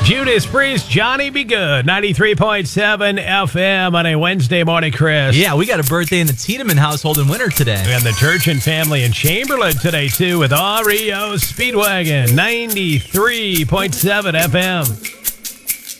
Judas Priest, Johnny Be Good, 93.7 FM on a Wednesday morning, Chris. Yeah, we got a birthday in the Tiedemann household in winter today. And the church and family in Chamberlain today, too, with REO Speedwagon, 93.7 FM.